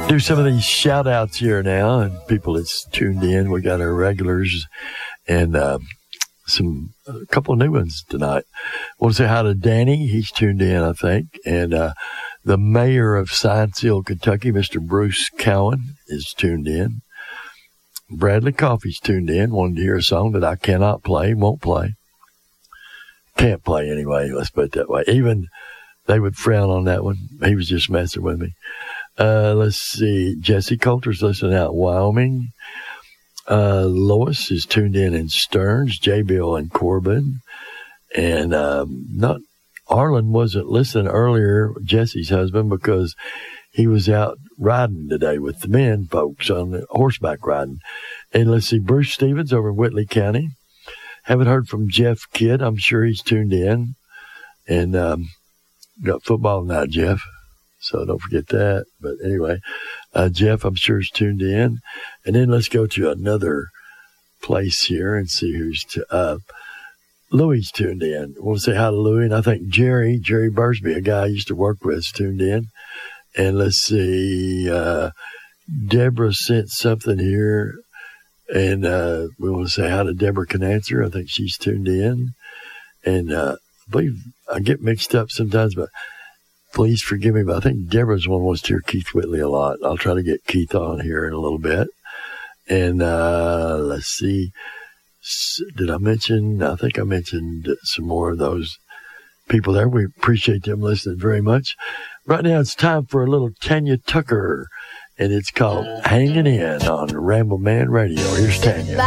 Do some of these shout outs here now, and people that's tuned in. We got our regulars and a couple of new ones tonight. I want to say hi to Danny. He's tuned in, I think. And the mayor of Science Hill, Kentucky, Mr. Bruce Cowan, is tuned in. Bradley Coffey's tuned in. Wanted to hear a song that I cannot play, won't play. Can't play anyway, let's put it that way. Even they would frown on that one. He was just messing with me. Let's see. Jesse Coulter's listening out in Wyoming. Lois is tuned in Stearns, J-Bill and Corbin. And Arlen wasn't listening earlier, Jesse's husband, because he was out riding today with the men folks on the horseback riding. And let's see, Bruce Stevens over in Whitley County. Haven't heard from Jeff Kidd. I'm sure he's tuned in. And got football tonight, Jeff. So don't forget that. But anyway, Jeff, I'm sure, is tuned in. And then let's go to another place here and see who's Louie's tuned in. I want to say hi to Louie. And I think Jerry Bursby, a guy I used to work with, is tuned in. And let's see, Deborah sent something here. And we want to say hi to Deborah Canancer. I think she's tuned in. And I believe I get mixed up sometimes, but please forgive me. But I think Deborah's one wants to hear Keith Whitley a lot. I'll try to get Keith on here in a little bit. And let's see. Did I mention? I think I mentioned some more of those people there. We appreciate them listening very much. Right now it's time for a little Tanya Tucker. And it's called Hanging In on Ramble Man Radio. Here's Tanya.